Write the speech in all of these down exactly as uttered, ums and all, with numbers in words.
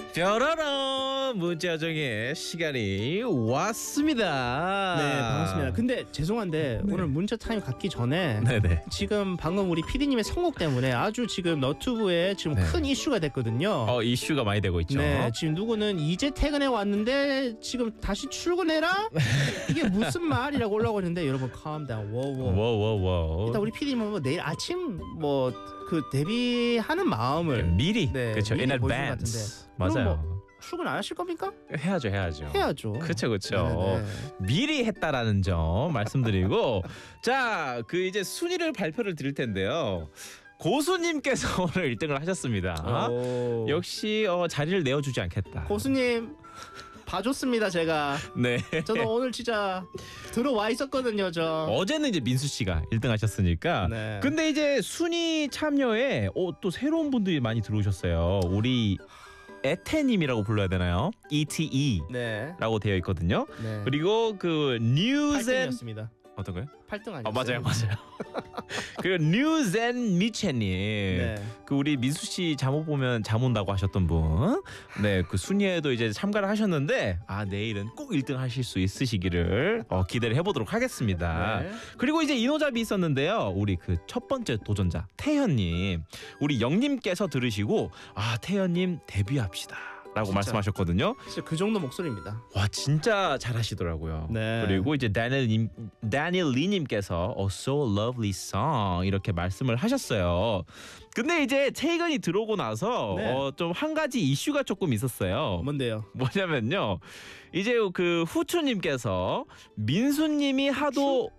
뾰로롱 문자정의 시간이 왔습니다. 네, 반갑습니다. 근데 죄송한데 네. 오늘 문자 타임 갖기 전에 네네. 지금 방금 우리 피디님의 선곡 때문에 아주 지금 너튜브에 지금 네. 큰 이슈가 됐거든요. 어 이슈가 많이 되고 있죠. 네, 지금 누구는 이제 퇴근해 왔는데 지금 다시 출근해라? 이게 무슨 말이라고 올라오고 있는데 여러분 calm down. 워워. 워워워. 일단 우리 피디님은 뭐 내일 아침 뭐 그 데뷔하는 마음을 미리 네, 그렇죠. 미리 in 보여준 것 advance. 그럼 맞아요. 뭐 출근 안 하실 겁니까? 해야죠, 해야죠. 해야죠. 그렇죠, 그렇죠. 네네. 미리 했다라는 점 말씀드리고 자, 그 이제 순위를 발표를 드릴 텐데요. 고수님께서 오늘 일 등을 하셨습니다. 오. 역시 어, 자리를 내어주지 않겠다. 고수님 봐줬습니다 제가. 네. 저는 오늘 진짜 들어와 있었거든요 저. 어제는 이제 민수 씨가 일 등 하셨으니까. 네. 근데 이제 순위 참여에 어, 또 새로운 분들이 많이 들어오셨어요. 우리 에테님이라고 불러야 되나요? 이티이라고 네. 되어 있거든요. 네. 그리고 그 뉴스 앤 팔등이었습니다. 어떤 거요? 팔 등 아 아니었어요? 맞아요, 맞아요. 그리고 뉴스 앤 미체님. 네. 그 우리 민수 씨 잠옷 보면 잠 온다고 하셨던 분. 네, 그 순위에도 이제 참가를 하셨는데 아 내일은 꼭 일 등 하실 수 있으시기를 어, 기대를 해보도록 하겠습니다. 네. 그리고 이제 인호잡이 있었는데요. 우리 그 첫 번째 도전자 태현님, 우리 영님께서 들으시고 아 태현님 데뷔합시다. 라고 진짜. 말씀하셨거든요. 진짜 그 정도 목소리입니다. 와 진짜 잘하시더라고요. 네. 그리고 이제 다니엘님, 다니엘 리님께서 oh, so lovely song 이렇게 말씀을 하셨어요. 근데 이제 최근이 들어오고 나서 네. 어, 좀 한 가지 이슈가 조금 있었어요. 뭔데요? 뭐냐면요, 이제 그 후추님께서 민수님이 하도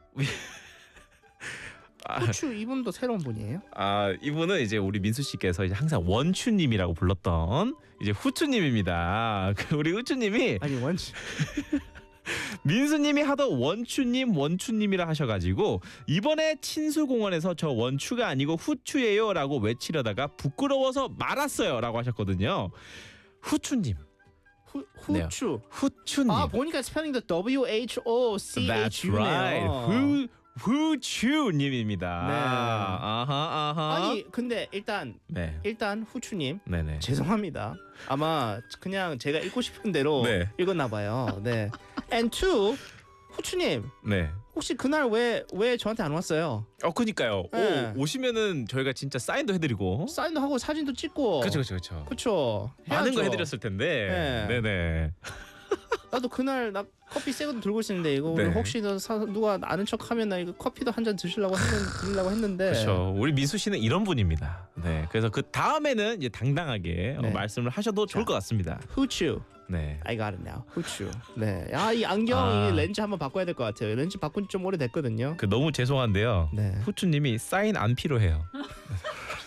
후추 이분도 새로운 분이에요? 아 이분은 이제 우리 민수 씨께서 이제 항상 원추님이라고 불렀던 이제 후추님입니다. 그 우리 후추님이 아니 원치. 민수님이 하도 원추님 원추님이라 하셔가지고 이번에 친수공원에서 저 원추가 아니고 후추예요라고 외치려다가 부끄러워서 말았어요라고 하셨거든요. 후추님, 후 후추. 후추님. 아 보니까 스펠링도 W H O C That's H U네요. right. 후 후추님입니다. 네. 아하 아하. 아니 근데 일단 네. 일단 후추님 네네. 죄송합니다. 아마 그냥 제가 읽고 싶은 대로 네. 읽었나 봐요. 네. And two 후추님 네. 혹시 그날 왜 왜 저한테 안 왔어요? 어 그니까요. 네. 오, 오시면은 저희가 진짜 사인도 해드리고. 사인도 하고 사진도 찍고. 그렇죠, 그렇죠, 그렇죠. 그쵸. 많은 거 해야죠. 해드렸을 텐데. 네. 네네. 나도 그날 나 커피 새거도 들고 있었는데 이거 네. 혹시 너 사, 누가 아는 척하면 나 이거 커피도 한 잔 드시려고 했는 드리려고 했는데. 그렇죠. 우리 민수 씨는 이런 분입니다. 네. 그래서 그 다음에는 이제 당당하게 네. 어, 말씀을 하셔도 좋을 자. 것 같습니다. 후추. 네. I got it now. 후추. 네. 아 이 안경 아. 이 렌즈 한번 바꿔야 될 것 같아요. 렌즈 바꾼 지 좀 오래됐거든요. 그 너무 죄송한데요. 네. 후추님이 사인 안 필요해요.